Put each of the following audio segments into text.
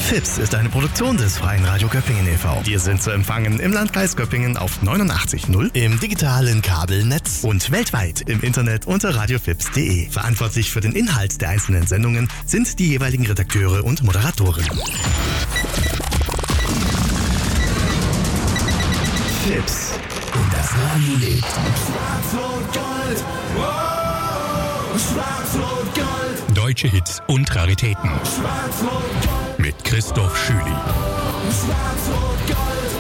FIPS ist eine Produktion des Freien Radio Göppingen e.V. Wir sind zu empfangen im Landkreis Göppingen auf 89.0, im digitalen Kabelnetz und weltweit im Internet unter radiofips.de. Verantwortlich für den Inhalt der einzelnen Sendungen sind die jeweiligen Redakteure und Moderatoren. FIPS. Und das Radio lebt. Schwarz-Rot-Gold. Wow. Schwarz-Rot-Gold. Deutsche Hits und Raritäten. Schwarz-Rot-Gold. Mit Christoph Schüli. Schwarz-Rot-Gold.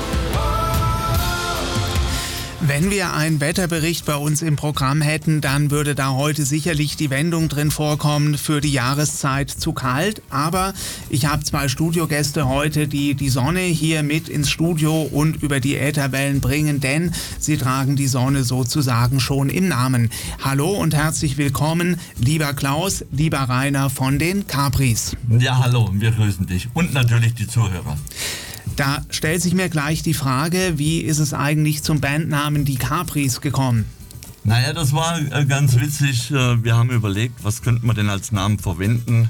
Wenn wir einen Wetterbericht bei uns im Programm hätten, dann würde da heute sicherlich die Wendung drin vorkommen, für die Jahreszeit zu kalt. Aber ich habe 2 Studiogäste heute, die die Sonne hier mit ins Studio und über die Ätherwellen bringen, denn sie tragen die Sonne sozusagen schon im Namen. Hallo und herzlich willkommen, lieber Klaus, lieber Rainer von den Capris. Ja, hallo, wir grüßen dich und natürlich die Zuhörer. Da stellt sich mir gleich die Frage, wie ist es eigentlich zum Bandnamen Die Capris gekommen? Naja, das war ganz witzig. Wir haben überlegt, was könnte man denn als Namen verwenden.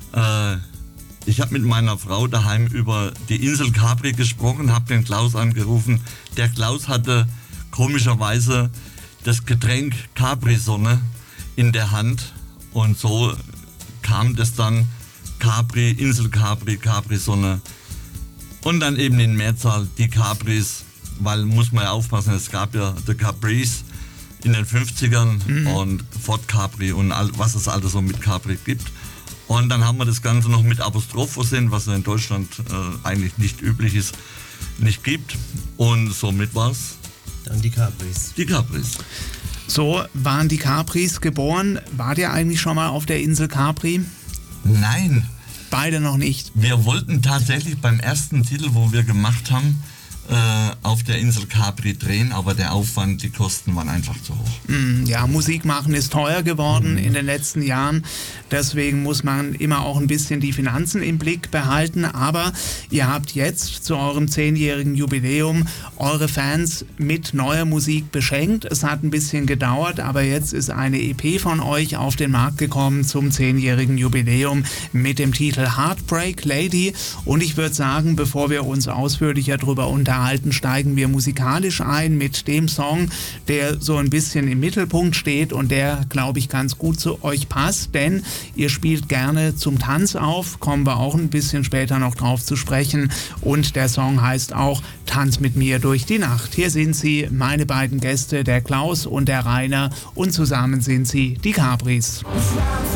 Ich habe mit meiner Frau daheim über die Insel Capri gesprochen, habe den Klaus angerufen. Der Klaus hatte komischerweise das Getränk Capri-Sonne in der Hand und so kam das dann Capri, Insel Capri, Capri-Sonne. Und dann eben in Mehrzahl die Capris, weil muss man ja aufpassen, es gab ja die Caprice in den 50ern und Ford Capri und was es alles so mit Capri gibt. Und dann haben wir das Ganze noch mit Apostroph versehen, was in Deutschland eigentlich nicht üblich ist, nicht gibt. Und somit war es dann die Capris. Die Capris. So waren die Capris geboren. Wart ihr eigentlich schon mal auf der Insel Capri? Nein. Beide noch nicht. Wir wollten tatsächlich beim ersten Titel, wo wir gemacht haben, auf der Insel Capri drehen, aber der Aufwand, die Kosten waren einfach zu hoch. Ja, Musik machen ist teuer geworden in den letzten Jahren. Deswegen muss man immer auch ein bisschen die Finanzen im Blick behalten. Aber ihr habt jetzt zu eurem 10-jährigen Jubiläum eure Fans mit neuer Musik beschenkt. Es hat ein bisschen gedauert, aber jetzt ist eine EP von euch auf den Markt gekommen zum 10-jährigen Jubiläum mit dem Titel Heartbreak Lady. Und ich würde sagen, bevor wir uns ausführlicher darüber unterhalten, steigen wir musikalisch ein mit dem Song, der so ein bisschen im Mittelpunkt steht und der, glaube ich, ganz gut zu euch passt, denn ihr spielt gerne zum Tanz auf, kommen wir auch ein bisschen später noch drauf zu sprechen, und der Song heißt auch Tanz mit mir durch die Nacht. Hier sind sie, meine beiden Gäste, der Klaus und der Rainer, und zusammen sind sie die Capris. Schwarz